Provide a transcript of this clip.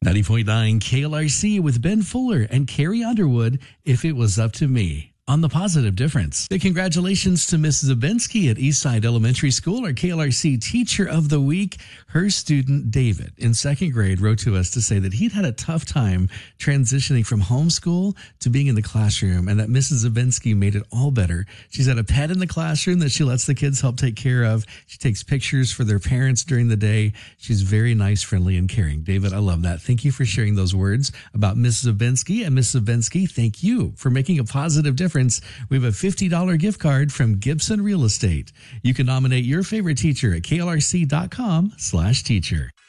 90.9 KLRC with Ben Fuller and Carrie Underwood, If It Was Up to Me. On The Positive Difference. Big congratulations to Mrs. Zabinski at Eastside Elementary School, our KLRC Teacher of the Week. Her student, David, in second grade, wrote to us to say that he'd had a tough time transitioning from homeschool to being in the classroom, and that Mrs. Zabinski made it all better. She's got a pet in the classroom that she lets the kids help take care of. She takes pictures for their parents during the day. She's very nice, friendly, and caring. David, I love that. Thank you for sharing those words about Mrs. Zabinski. And Mrs. Zabinski, thank you for making a positive difference. We have a $50 gift card from Gibson Real Estate. You can nominate your favorite teacher at klrc.com/teacher.